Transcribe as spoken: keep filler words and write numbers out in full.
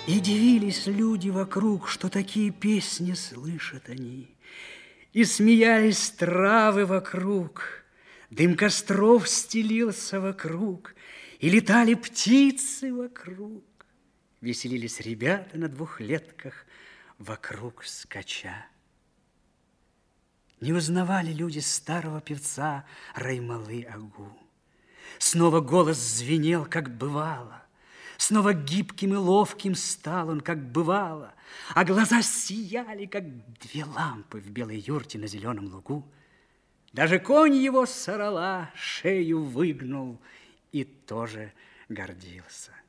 И дивились люди вокруг, что такие песни слышат они. И смеялись травы вокруг, дым костров стелился вокруг, и летали птицы вокруг. Веселились ребята на двухлетках, вокруг скача. Не узнавали люди старого певца Раймалы-Агу. Снова голос звенел, как бывало. Снова гибким и ловким стал он, как бывало, а глаза сияли, как две лампы в белой юрте на зеленом лугу. Даже конь его сорола шею выгнул и тоже гордился.